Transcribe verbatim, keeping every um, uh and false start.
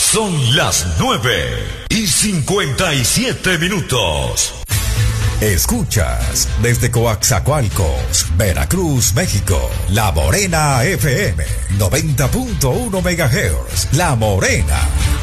Son las nueve y cincuenta y siete minutos. Escuchas desde Coaxacualcos, Veracruz, México, La Morena F M, noventa punto uno megahertz. La Morena.